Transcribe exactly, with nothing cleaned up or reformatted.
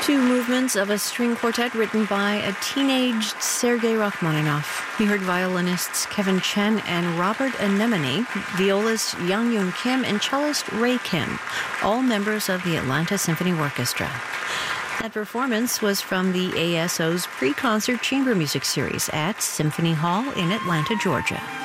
Two movements of a string quartet written by a teenaged Sergei Rachmaninoff. We heard violinists Kevin Chen and Robert Anemone, violist Young Yoon Kim, and cellist Ray Kim, all members of the Atlanta Symphony Orchestra. That performance was from the A S O's pre-concert chamber music series at Symphony Hall in Atlanta, Georgia.